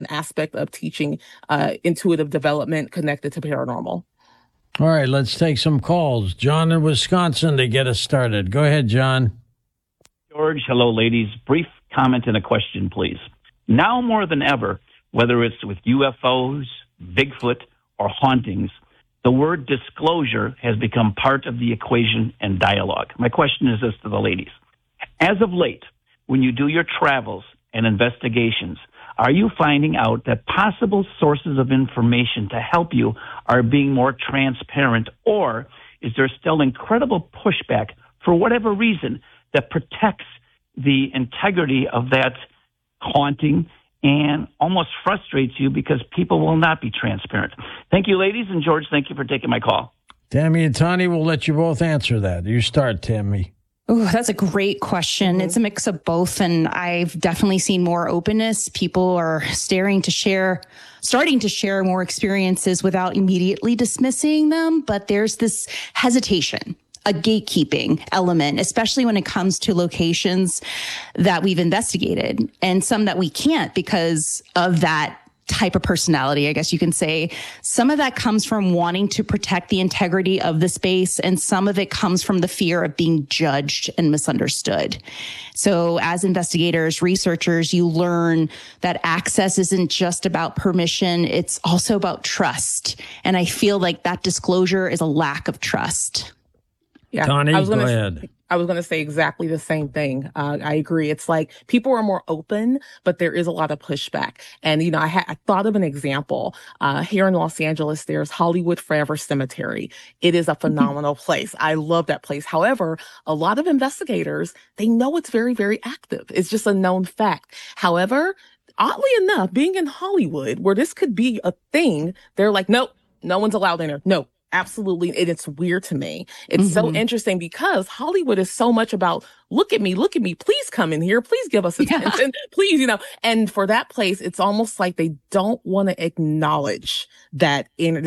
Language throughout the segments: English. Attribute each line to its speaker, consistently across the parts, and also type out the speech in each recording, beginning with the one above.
Speaker 1: aspect of teaching intuitive development connected to paranormal.
Speaker 2: All right, let's take some calls. John in Wisconsin to get us started. Go ahead, John.
Speaker 3: George, hello, ladies. Brief comment and a question, please. Now more than ever, whether it's with UFOs, Bigfoot, or hauntings, the word disclosure has become part of the equation and dialogue. My question is this to the ladies. As of late, when you do your travels and investigations, are you finding out that possible sources of information to help you are being more transparent, or is there still incredible pushback for whatever reason that protects the integrity of that haunting and almost frustrates you because people will not be transparent? Thank you, ladies. And George, thank you for taking my call.
Speaker 2: Tammy and Tani will let you both answer that. You start, Tammy.
Speaker 4: Oh, that's a great question. Mm-hmm. It's a mix of both. And I've definitely seen more openness. People are starting to share more experiences without immediately dismissing them. But there's this hesitation, a gatekeeping element, especially when it comes to locations that we've investigated and some that we can't because of that type of personality, I guess you can say. Some of that comes from wanting to protect the integrity of the space, and some of it comes from the fear of being judged and misunderstood. So as investigators, researchers, you learn that access isn't just about permission, it's also about trust. And I feel like that disclosure is a lack of trust.
Speaker 1: Yeah,
Speaker 2: Tani, go ahead.
Speaker 1: I was going to say exactly the same thing. I agree. It's like people are more open, but there is a lot of pushback. And, you know, I thought of an example. Here in Los Angeles, there's Hollywood Forever Cemetery. It is a phenomenal place. I love that place. However, a lot of investigators, they know it's very, very active. It's just a known fact. However, oddly enough, being in Hollywood, where this could be a thing, they're like, nope, no one's allowed in there. No. Absolutely. And it's weird to me. It's so interesting because Hollywood is so much about, look at me, please come in here, please give us attention, please, you know. And for that place, it's almost like they don't want to acknowledge that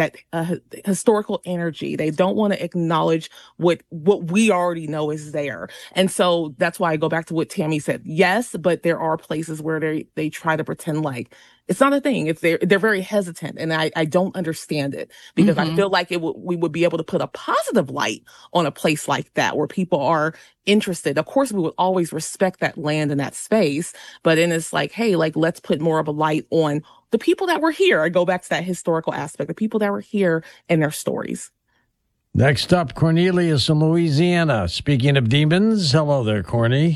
Speaker 1: historical energy. They don't want to acknowledge what we already know is there. And so that's why I go back to what Tammy said. Yes, but there are places where they try to pretend like it's not a thing. They're very hesitant, and I don't understand it because I feel like we would be able to put a positive light on a place like that where people are interested. Of course, we would always respect that land and that space, but then it's like, hey, like let's put more of a light on the people that were here. I go back to that historical aspect, the people that were here and their stories.
Speaker 2: Next up, Cornelius in Louisiana. Speaking of demons, hello there, Corny.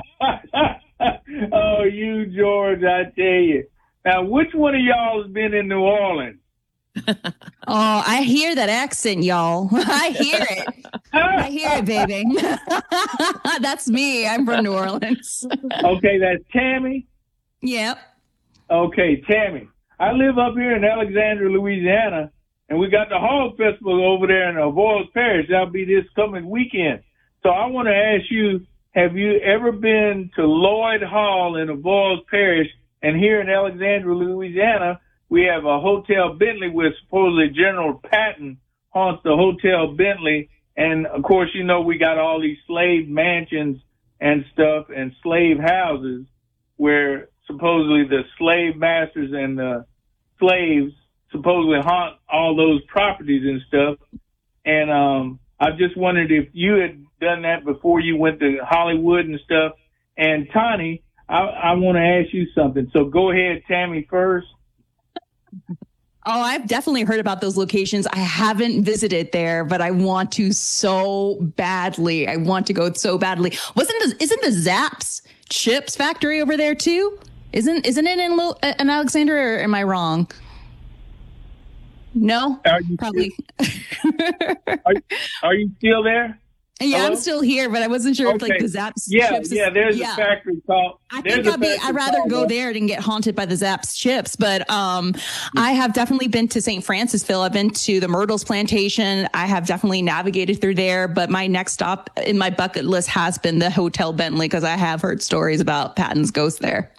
Speaker 5: Oh, you, George, I tell you. Now, which one of y'all has been in New Orleans?
Speaker 4: Oh, I hear that accent, y'all. I hear it. I hear it, baby. That's me. I'm from New Orleans.
Speaker 5: Okay, that's Tammy?
Speaker 4: Yep.
Speaker 5: Okay, Tammy. I live up here in Alexandria, Louisiana, and we got the Hog Festival over there in Avoyelles Parish. That'll be this coming weekend. So I want to ask you, have you ever been to Lloyd Hall in Avoyelles Parish? And here in Alexandria, Louisiana, we have a Hotel Bentley where supposedly General Patton haunts the Hotel Bentley. And, of course, you know, we got all these slave mansions and stuff and slave houses where supposedly the slave masters and the slaves supposedly haunt all those properties and stuff. And I just wondered if you had done that before you went to Hollywood and stuff. And, Tani, I want to ask you something. So go ahead, Tammy, first.
Speaker 4: Oh, I've definitely heard about those locations. I haven't visited there, but I want to so badly. I want to go so badly. Isn't the Zapp's chips factory over there too? Isn't it in Alexandria, or am I wrong? No, probably.
Speaker 5: Are you still there?
Speaker 4: Yeah,
Speaker 5: Hello?
Speaker 4: I'm still here, but I wasn't sure if like the Zapp's chips.
Speaker 5: There's a factory called.
Speaker 4: I think I'd rather go there than get haunted by the Zapp's chips. But I have definitely been to St. Francisville. I've been to the Myrtles Plantation. I have definitely navigated through there. But my next stop in my bucket list has been the Hotel Bentley because I have heard stories about Patton's ghost there.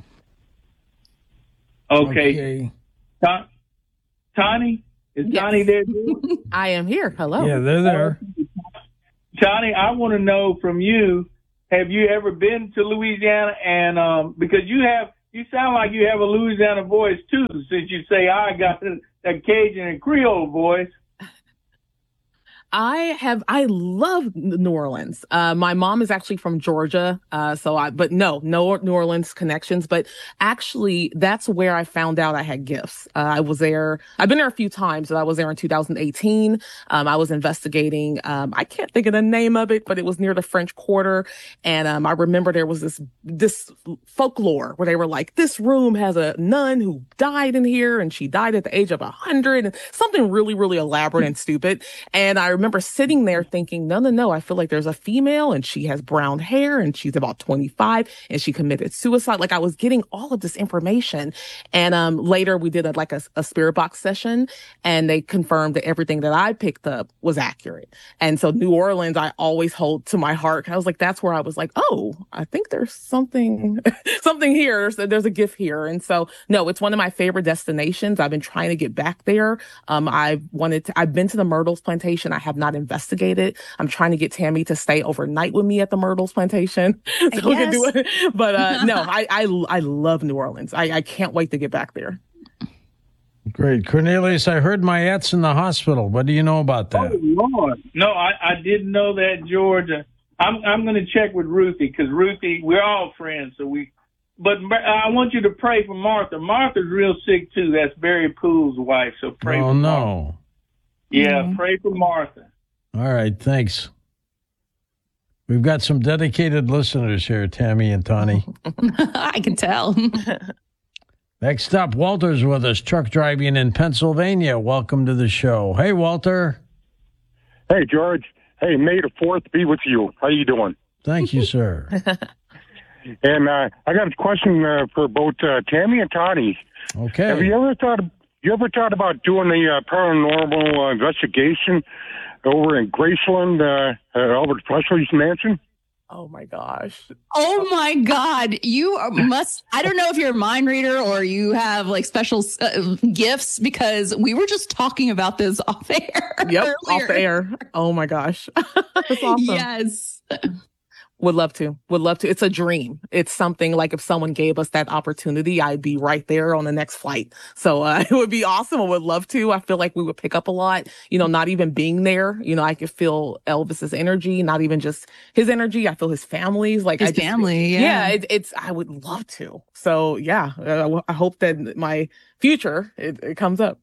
Speaker 5: Okay. Tani? Is Tani there too?
Speaker 1: I am here. Hello.
Speaker 2: Yeah, they're there.
Speaker 5: Tani, I want to know from you, have you ever been to Louisiana? And because you have You sound like you have a Louisiana voice too, since you say I got that Cajun and Creole voice.
Speaker 1: I love New Orleans. My mom is actually from Georgia. But no New Orleans connections, but actually that's where I found out I had gifts. I was there. I've been there a few times, but I was there in 2018. I was investigating, I can't think of the name of it, but it was near the French Quarter. And, I remember there was this folklore where they were like, this room has a nun who died in here and she died at the age of 100 and something really, really elaborate and stupid. And I remember sitting there thinking, no, I feel like there's a female and she has brown hair and she's about 25 and she committed suicide. Like I was getting all of this information. And later we did a spirit box session and they confirmed that everything that I picked up was accurate. And so New Orleans, I always hold to my heart. I was like, that's where I was like, oh, I think there's something here. So there's a gift here. And so, no, it's one of my favorite destinations. I've been trying to get back there. I've been to the Myrtles Plantation. I have not investigated. I'm trying to get Tammy to stay overnight with me at the Myrtles Plantation so we can do it. But no, I love New Orleans. I can't wait to get back there.
Speaker 2: Great. Cornelius, I heard Mayette's in the hospital. What do you know about that?
Speaker 5: Oh, Lord. No, I didn't know that, George. I'm going to check with Ruthie because Ruthie, we're all friends. But I want you to pray for Martha. Martha's real sick too. That's Barry Poole's wife. So pray for Martha.
Speaker 2: Oh, no.
Speaker 5: Yeah, pray for Martha.
Speaker 2: All right, thanks. We've got some dedicated listeners here, Tammy and Tawny.
Speaker 4: I can tell.
Speaker 2: Next up, Walter's with us, truck driving in Pennsylvania. Welcome to the show. Hey, Walter.
Speaker 6: Hey, George. Hey, May the 4th be with you. How you doing?
Speaker 2: Thank you, sir.
Speaker 6: And I got a question for both Tammy and Tawny.
Speaker 2: Okay.
Speaker 6: Have you ever thought about doing a paranormal investigation over in Graceland, Elvis Presley's mansion?
Speaker 1: Oh my gosh.
Speaker 4: Oh my God. I don't know if you're a mind reader or you have like special gifts because we were just talking about this off air.
Speaker 1: Yep,
Speaker 4: earlier.
Speaker 1: off the air. Oh my gosh. That's awesome.
Speaker 4: Yes.
Speaker 1: Would love to. It's a dream. It's something like if someone gave us that opportunity, I'd be right there on the next flight. So it would be awesome. I would love to. I feel like we would pick up a lot, not even being there. I could feel Elvis's energy, not even just his energy. I feel his family's
Speaker 4: family.
Speaker 1: Yeah. I would love to. So yeah, I hope that my future, it comes up.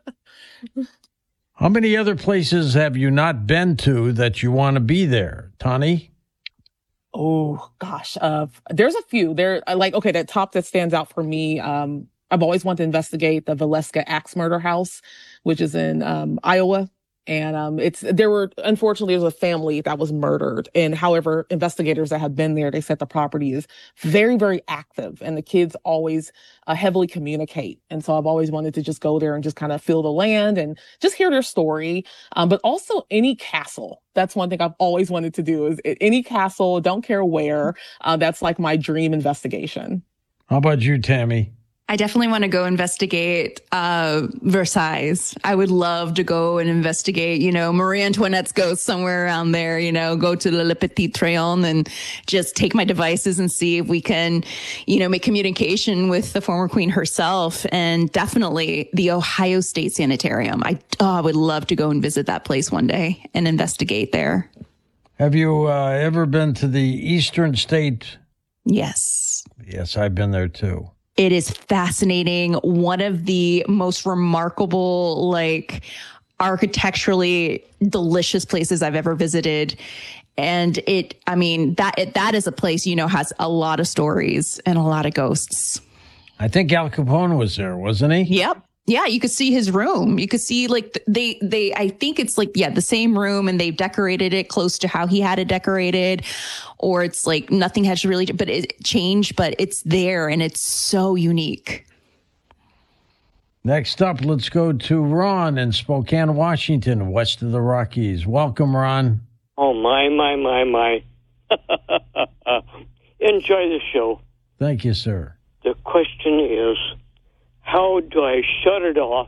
Speaker 2: How many other places have you not been to that you want to be there, Tawny?
Speaker 1: Oh gosh. There's a few there. That top that stands out for me. I've always wanted to investigate the Valeska Axe Murder House, which is in, Iowa. And, unfortunately, there's a family that was murdered. And however, investigators that have been there, they said the property is very, very active and the kids always heavily communicate. And so I've always wanted to just go there and just kind of feel the land and just hear their story. But also any castle. That's one thing I've always wanted to do is any castle, don't care where. That's like my dream investigation.
Speaker 2: How about you, Tammy?
Speaker 4: I definitely want to go investigate Versailles. I would love to go and investigate, Marie Antoinette's ghost somewhere around there, go to Le Petit Trianon and just take my devices and see if we can, make communication with the former queen herself. And definitely the Ohio State Sanitarium. I would love to go and visit that place one day and investigate there.
Speaker 2: Have you ever been to the Eastern State?
Speaker 4: Yes.
Speaker 2: Yes, I've been there too.
Speaker 4: It is fascinating. One of the most remarkable, architecturally delicious places I've ever visited. And that is a place, has a lot of stories and a lot of ghosts.
Speaker 2: I think Al Capone was there, wasn't he?
Speaker 4: Yep. Yeah, you could see his room. You could see I think it's the same room and they've decorated it close to how he had it decorated. Or it's like nothing has really, but it changed, but it's there and it's so unique.
Speaker 2: Next up, let's go to Ron in Spokane, Washington, west of the Rockies. Welcome, Ron.
Speaker 7: Oh, my. Enjoy the show.
Speaker 2: Thank you, sir.
Speaker 7: The question is, how do I shut it off?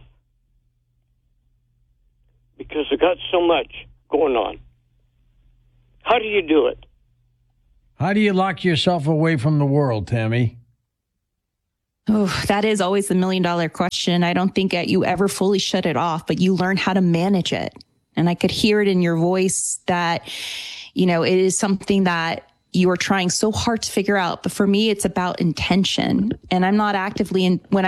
Speaker 7: Because I got so much going on. How do you do it?
Speaker 2: How do you lock yourself away from the world, Tammy?
Speaker 4: Oh, that is always the $1 million question. I don't think you ever fully shut it off, but you learn how to manage it. And I could hear it in your voice that, it is something that you are trying so hard to figure out. But for me, it's about intention. And I'm not actively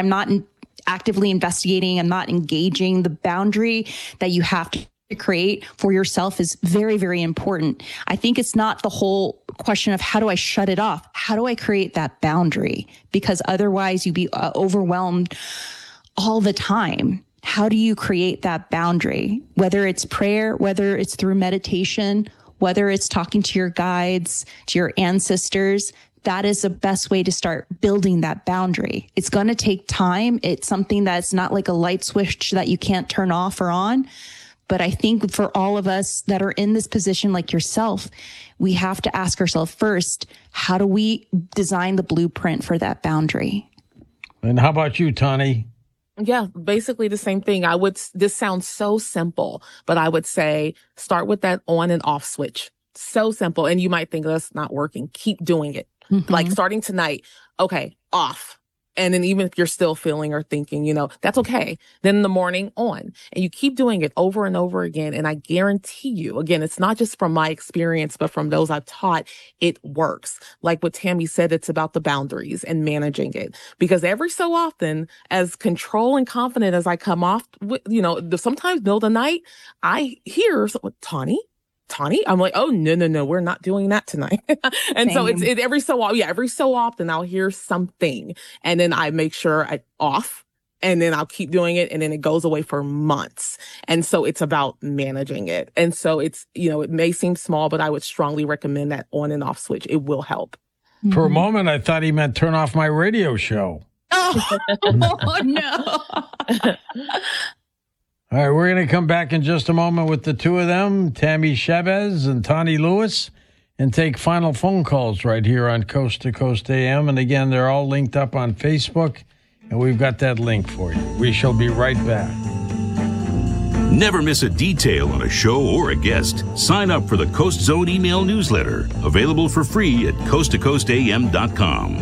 Speaker 4: investigating, I'm not engaging. The boundary that you have to create for yourself is very, very important. I think it's not the whole question of how do I shut it off? How do I create that boundary? Because otherwise you'd be overwhelmed all the time. How do you create that boundary? Whether it's prayer, whether it's through meditation, whether it's talking to your guides, to your ancestors, that is the best way to start building that boundary. It's going to take time. It's something that's not like a light switch that you can't turn off or on. But I think for all of us that are in this position like yourself, we have to ask ourselves first, how do we design the blueprint for that boundary?
Speaker 2: And how about you, Tani?
Speaker 1: Yeah, basically the same thing. This sounds so simple, but I would say start with that on and off switch. So simple. And you might think that's not working. Keep doing it. Mm-hmm. Like starting tonight. Okay, off. And then even if you're still feeling or thinking, that's okay. Then in the morning on, and you keep doing it over and over again. And I guarantee you, again, it's not just from my experience, but from those I've taught, it works. Like what Tammy said, it's about the boundaries and managing it. Because every so often, as control and confident as I come off, sometimes middle of the night, I hear someone, Tani, I'm like, oh, no, we're not doing that tonight. And so it's every so often I'll hear something and then I make sure I off and then I'll keep doing it and then it goes away for months. And so it's about managing it. And so it's, it may seem small, but I would strongly recommend that on and off switch. It will help.
Speaker 2: For a moment, I thought he meant turn off my radio show.
Speaker 4: Oh, no.
Speaker 2: All right, we're going to come back in just a moment with the two of them, Tammy Chavez and Tani Lewis, and take final phone calls right here on Coast to Coast AM. And again, they're all linked up on Facebook, and we've got that link for you. We shall be right back.
Speaker 8: Never miss a detail on a show or a guest. Sign up for the Coast Zone email newsletter, available for free at coasttocoastam.com.